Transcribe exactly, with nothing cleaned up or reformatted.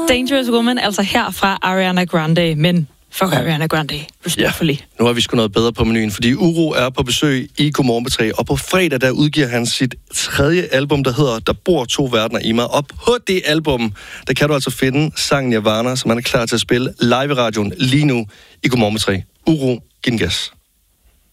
Dangerous Woman, altså her fra Ariana Grande, men for Ariana Grande, respectfully. Ja, nu har vi sgu noget bedre på menuen, fordi Uro er på besøg i Godmorgen P tre, og på fredag, der udgiver han sit tredje album, der hedder Der bor to verdener i mig, og på det album, der kan du altså finde sangen Nirvana, som han er klar til at spille live i radioen lige nu i Godmorgen P tre. Uro, giv den gas.